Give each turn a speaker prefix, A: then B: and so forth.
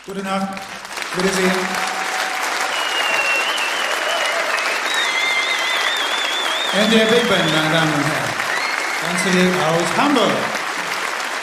A: Gute Nacht. Wiedersehen. NDR Big Band, meine Damen und Herren. Ganz hier aus Hamburg.